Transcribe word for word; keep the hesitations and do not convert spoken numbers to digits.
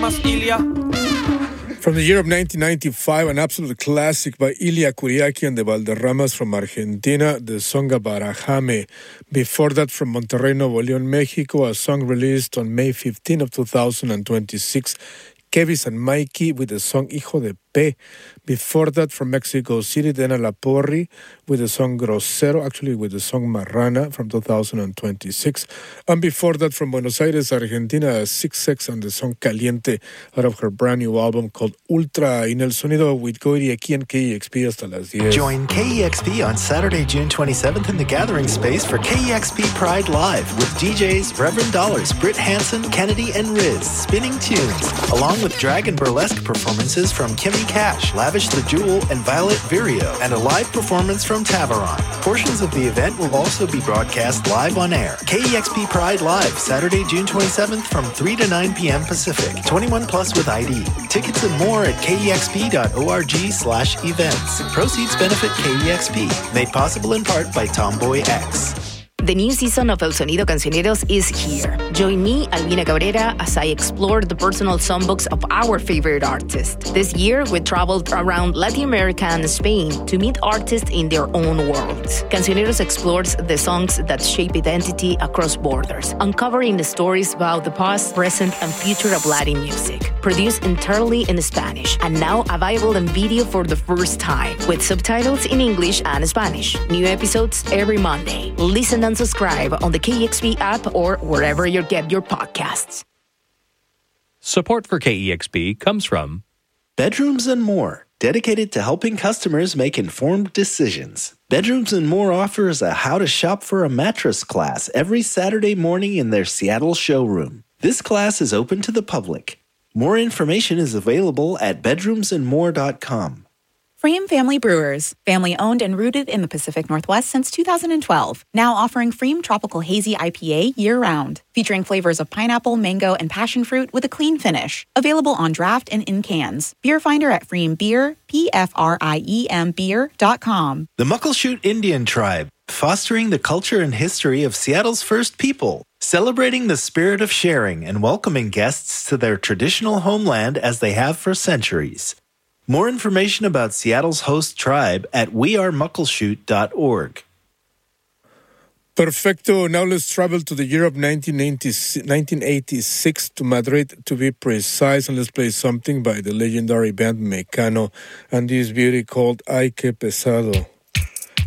más, Ilya? From the year of nineteen ninety-five, an absolute classic by Ilya Kuriaki and the Valderramas from Argentina, the song Barajame. Before that, from Monterrey, Nuevo León, Mexico, a song released on May fifteenth of two thousand twenty-six, Kevis and Mikey with the song Hijo de P. Before that, from Mexico City, Dena La Porri with the song Grosero, actually with the song Marrana from two thousand twenty-six. And before that, from Buenos Aires, Argentina, Six Sex and the song Caliente out of her brand new album called Ultra. En el sonido with Goiri aquí en K E X P hasta las diez. Join K E X P on Saturday, June twenty-seventh in the Gathering Space for K E X P Pride Live with D Js Reverend Dollars, Britt Hansen, Kennedy, and Riz spinning tunes, along with drag and burlesque performances from Kimmy Cash, Lavish the Jewel, and Violet Virio, and a live performance from Taveron. Portions of the event will also be broadcast live on air. K E X P Pride Live, Saturday, June twenty-seventh from three to nine p.m. Pacific. twenty-one plus with I D. Tickets and more at kexp.org slash events. Proceeds benefit K E X P. Made possible in part by Tomboy X. The new season of El Sonido Cancioneros is here. Join me, Albina Cabrera, as I explore the personal songbooks of our favorite artists. This year, we traveled around Latin America and Spain to meet artists in their own worlds. Cancioneros explores the songs that shape identity across borders, uncovering the stories about the past, present, and future of Latin music. Produced entirely in Spanish, and now available in video for the first time, with subtitles in English and Spanish. New episodes every Monday. Listen and subscribe on the K E X P app or wherever you get your podcasts. Support for K E X P comes from Bedrooms and More, dedicated to helping customers make informed decisions. Bedrooms and More offers a how to shop for a mattress class every Saturday morning in their Seattle showroom. This class is open to the public. More information is available at bedrooms and more dot com. Freem Family Brewers, family owned and rooted in the Pacific Northwest since two thousand twelve. Now offering Freem Tropical Hazy I P A year-round, featuring flavors of pineapple, mango, and passion fruit with a clean finish. Available on draft and in cans. Beer Finder at Freem Beer, P F R I E M beer dot com. The Muckleshoot Indian Tribe, fostering the culture and history of Seattle's first people, celebrating the spirit of sharing and welcoming guests to their traditional homeland as they have for centuries. More information about Seattle's host tribe at we are muckleshoot dot org. Perfecto. Now let's travel to the year of nineteen eighty-six to Madrid, to be precise, and let's play something by the legendary band Mecano and this beauty called Ay Que Pesado.